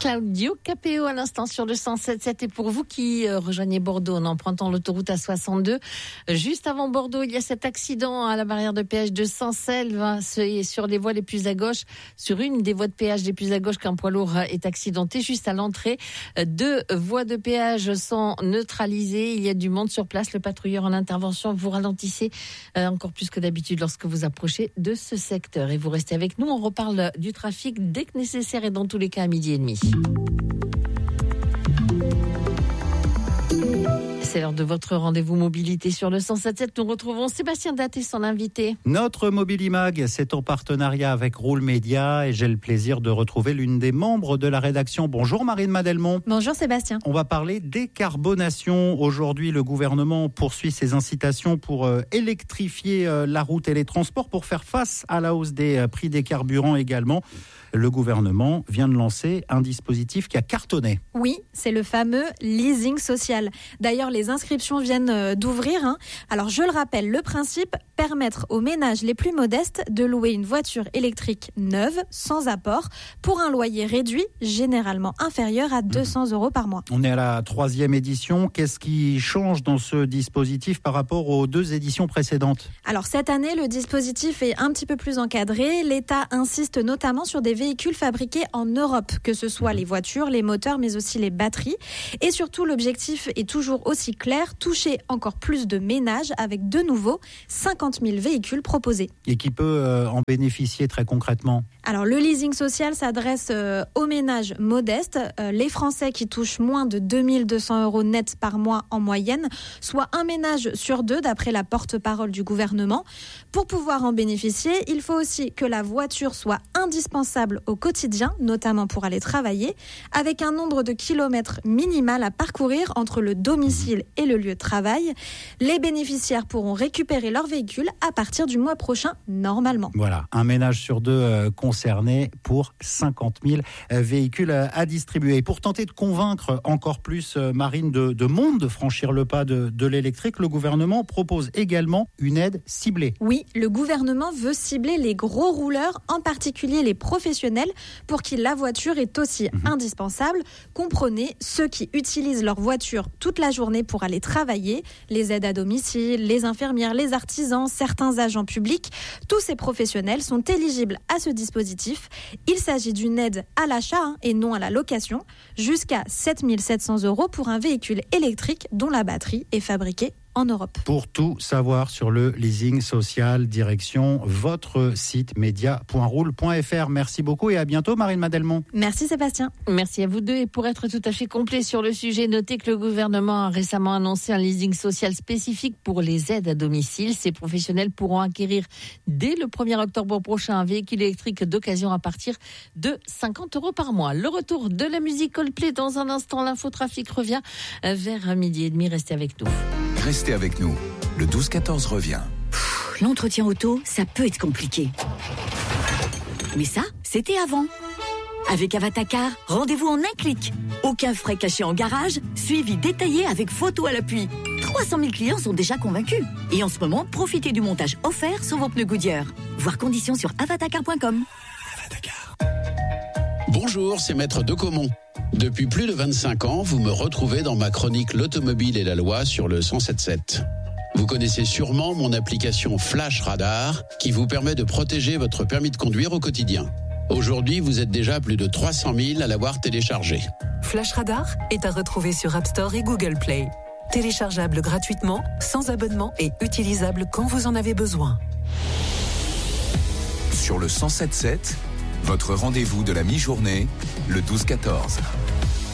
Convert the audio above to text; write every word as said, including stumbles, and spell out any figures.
Claudio Capéo à l'instant sur le cent sept sept. Et pour vous qui euh, rejoignez Bordeaux en empruntant l'autoroute A soixante-deux, juste avant Bordeaux, il y a cet accident à la barrière de péage de Saint-Selve, hein, c'est sur les voies les plus à gauche, sur une des voies de péage les plus à gauche qu'un poids lourd est accidenté juste à l'entrée. Deux voies de péage sont neutralisées, il y a du monde sur place, le patrouilleur en intervention, vous ralentissez euh, encore plus que d'habitude lorsque vous approchez de ce secteur. Et vous restez avec nous, on reparle du trafic dès que nécessaire et dans tous les cas à midi et demi. C'est l'heure de votre rendez-vous mobilité sur le cent sept sept. Nous retrouvons Sébastien Datt et son invité. Notre Mobilimag, c'est en partenariat avec Roule Média et j'ai le plaisir de retrouver l'une des membres de la rédaction. Bonjour Marine Madelmont. Bonjour Sébastien. On va parler décarbonation. Aujourd'hui, le gouvernement poursuit ses incitations pour euh, électrifier euh, la route et les transports pour faire face à la hausse des euh, prix des carburants également. Le gouvernement vient de lancer un dispositif qui a cartonné. Oui, c'est le fameux leasing social. D'ailleurs, les inscriptions viennent d'ouvrir. Hein. Alors, je le rappelle, le principe, permettre aux ménages les plus modestes de louer une voiture électrique neuve, sans apport, pour un loyer réduit, généralement inférieur à deux cents euros par mois. On est à la troisième édition. Qu'est-ce qui change dans ce dispositif par rapport aux deux éditions précédentes ? Alors, cette année, le dispositif est un petit peu plus encadré. L'État insiste notamment sur des véhicules fabriqués en Europe, que ce soit les voitures, les moteurs, mais aussi les batteries. Et surtout, l'objectif est toujours aussi clair, toucher encore plus de ménages avec de nouveau cinquante mille véhicules proposés. Et qui peut euh, en bénéficier très concrètement ? Alors, le leasing social s'adresse euh, aux ménages modestes, euh, les Français qui touchent moins de deux mille deux cents euros net par mois en moyenne, soit un ménage sur deux d'après la porte-parole du gouvernement. Pour pouvoir en bénéficier, il faut aussi que la voiture soit indispensable au quotidien, notamment pour aller travailler, avec un nombre de kilomètres minimal à parcourir entre le domicile et le lieu de travail. Les bénéficiaires pourront récupérer leur véhicule à partir du mois prochain, normalement. Voilà, un ménage sur deux euh, concerné pour cinquante mille euh, véhicules euh, à distribuer. Et pour tenter de convaincre encore plus euh, Marine de, de monde de franchir le pas de, de l'électrique, le gouvernement propose également une aide ciblée. Oui, le gouvernement veut cibler les gros rouleurs, en particulier les professionnels, pour qui la voiture est aussi mmh. indispensable. Comprenez, ceux qui utilisent leur voiture toute la journée pour aller travailler, les aides à domicile, les infirmières, les artisans, certains agents publics, tous ces professionnels sont éligibles à ce dispositif. Il s'agit d'une aide à l'achat hein, et non à la location, jusqu'à sept mille sept cents euros pour un véhicule électrique dont la batterie est fabriquée en Europe. Pour tout savoir sur le leasing social, direction votre site média point roule point f r. Merci beaucoup et à bientôt Marine Madelmont. Merci Sébastien. Merci à vous deux. Et pour être tout à fait complet sur le sujet, notez que le gouvernement a récemment annoncé un leasing social spécifique pour les aides à domicile. Ces professionnels pourront acquérir dès le premier octobre prochain un véhicule électrique d'occasion à partir de cinquante euros par mois. Le retour de la musique Coldplay dans un instant. L'infotrafic revient vers midi et demi. Restez avec nous. Restez avec nous, le douze quatorze revient. Pff, l'entretien auto, ça peut être compliqué. Mais ça, c'était avant. Avec Avatacar, rendez-vous en un clic. Aucun frais cachés en garage, suivi détaillé avec photo à l'appui. trois cent mille clients sont déjà convaincus. Et en ce moment, profitez du montage offert sur vos pneus Goodyear. Voir conditions sur avatacar point com. Avatacar. Bonjour, c'est Maître Decomont. Depuis plus de vingt-cinq ans, vous me retrouvez dans ma chronique L'automobile et la loi sur le cent sept sept. Vous connaissez sûrement mon application Flash Radar qui vous permet de protéger votre permis de conduire au quotidien. Aujourd'hui, vous êtes déjà plus de trois cent mille à l'avoir téléchargé. Flash Radar est à retrouver sur App Store et Google Play. Téléchargeable gratuitement, sans abonnement et utilisable quand vous en avez besoin. Sur le cent sept sept, votre rendez-vous de la mi-journée, le douze quatorze.